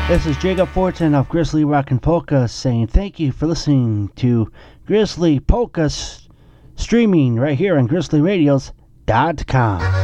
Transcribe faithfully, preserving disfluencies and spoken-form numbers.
This is Jacob Fortin of Grizzly Rock and Polka saying thank you for listening to Grizzly Polka s- streaming right here on grizzly radios dot com.